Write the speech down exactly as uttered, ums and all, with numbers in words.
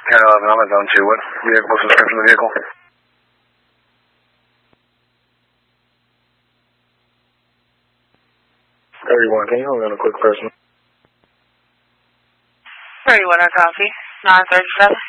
ten eleven, I'm at zone two. What vehicle, what's the description of the vehicle? thirty-one, can you hold on a quick person? thirty-one, I copy. nine thirty-seven.